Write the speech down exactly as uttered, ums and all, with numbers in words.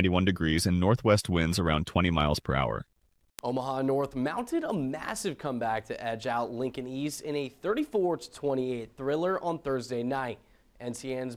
seventy-one degrees and northwest winds around twenty miles per hour. Omaha North mounted a massive comeback to edge out Lincoln East in a thirty-four to twenty-eight thriller on Thursday night. N C N's